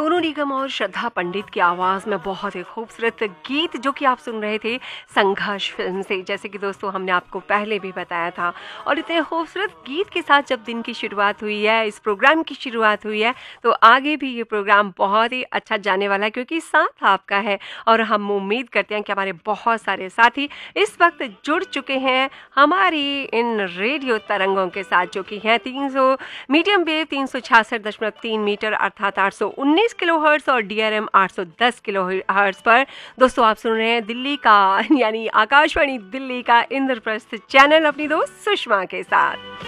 सोनू निगम और श्रद्धा पंडित की आवाज़ में बहुत ही खूबसूरत गीत जो कि आप सुन रहे थे संघर्ष फिल्म से। जैसे कि दोस्तों हमने आपको पहले भी बताया था, और इतने खूबसूरत गीत के साथ जब दिन की शुरुआत हुई है, इस प्रोग्राम की शुरुआत हुई है, तो आगे भी ये प्रोग्राम बहुत ही अच्छा जाने वाला है, क्योंकि साथ आपका है। और हम उम्मीद करते हैं कि हमारे बहुत सारे साथी इस वक्त जुड़ चुके हैं हमारी इन रेडियो तरंगों के साथ, जो कि हैं 300 मीडियम वेव 366.3 मीटर अर्थात 819 किलोहर्ट्ज और DRM 810 किलोहर्ट्ज पर। दोस्तों आप सुन रहे हैं दिल्ली का यानी आकाशवाणी दिल्ली का इंद्रप्रस्थ चैनल अपनी दोस्त सुषमा के साथ।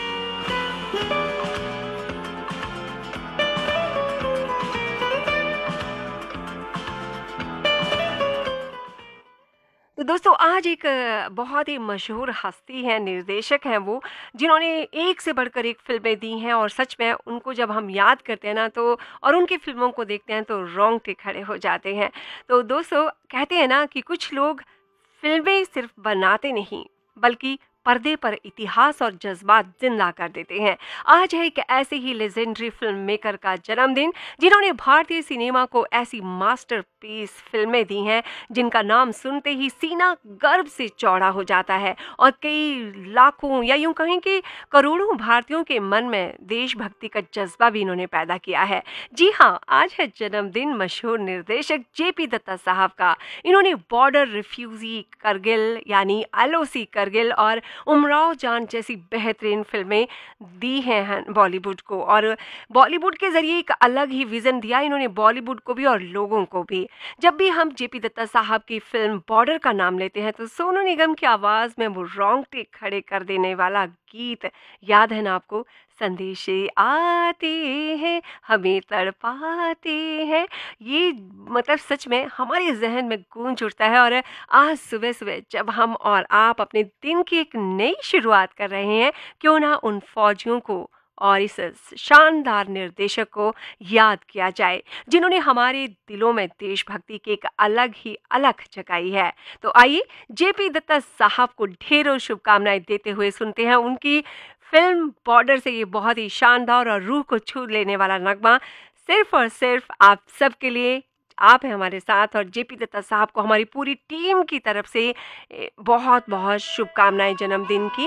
तो दोस्तों आज एक बहुत ही मशहूर हस्ती है, निर्देशक हैं वो, जिन्होंने एक से बढ़कर एक फिल्में दी हैं, और सच में उनको जब हम याद करते हैं ना तो और उनकी फिल्मों को देखते हैं तो रोंगटे खड़े हो जाते हैं। तो दोस्तों कहते हैं ना कि कुछ लोग फिल्में सिर्फ बनाते नहीं बल्कि पर्दे पर इतिहास और जज्बात जिंदा कर देते हैं। आज है एक ऐसे ही लेजेंडरी फिल्म मेकर का जन्मदिन, जिन्होंने भारतीय सिनेमा को ऐसी मास्टरपीस फिल्में दी हैं जिनका नाम सुनते ही सीना गर्व से चौड़ा हो जाता है, और कई लाखों या यूं कहें कि करोड़ों भारतीयों के मन में देशभक्ति का जज्बा भी इन्होंने पैदा किया है। जी हाँ, आज है जन्मदिन मशहूर निर्देशक JP दत्ता साहब का। इन्होंने बॉर्डर, रिफ्यूजी, करगिल यानी LOC करगिल और उमराव जान जैसी बेहतरीन फिल्में दी हैं बॉलीवुड को, और बॉलीवुड के जरिए एक अलग ही विजन दिया इन्होंने बॉलीवुड को भी और लोगों को भी। जब भी हम JP दत्ता साहब की फिल्म बॉर्डर का नाम लेते हैं तो सोनू निगम की आवाज़ में वो रोंगटे खड़े कर देने वाला गीत याद है ना आपको? संदेशे आते हैं हमें तड़पाते हैं, ये मतलब सच में हमारे जहन में गूंज उठता है। और आज सुबह सुबह जब हम और आप अपने दिन की एक नई शुरुआत कर रहे हैं, क्यों ना उन फौजियों को और इस शानदार निर्देशक को याद किया जाए, जिन्होंने हमारे दिलों में देशभक्ति की एक अलग ही अलख जगाई है। तो आइए JP दत्ता साहब को ढेरों शुभकामनाएं देते हुए सुनते हैं उनकी फिल्म बॉर्डर से ये बहुत ही शानदार और रूह को छू लेने वाला नगमा, सिर्फ और सिर्फ आप सबके लिए। आप हैं हमारे साथ, और JP दत्ता साहब को हमारी पूरी टीम की तरफ से बहुत बहुत शुभकामनाएं जन्मदिन की।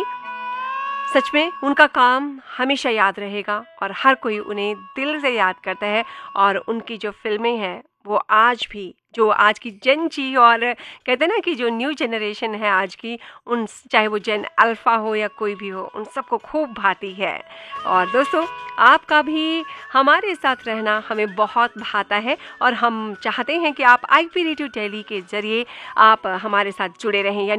सच में उनका काम हमेशा याद रहेगा और हर कोई उन्हें दिल से याद करता है, और उनकी जो फिल्में हैं वो आज भी, जो आज की जेन जी और कहते हैं ना कि जो न्यू जनरेशन है आज की, उन चाहे वो जेन अल्फ़ा हो या कोई भी हो, उन सबको खूब भाती है। और दोस्तों आपका भी हमारे साथ रहना हमें बहुत भाता है, और हम चाहते हैं कि आप IB रेडियो दिल्ली के ज़रिए आप हमारे साथ जुड़े रहें।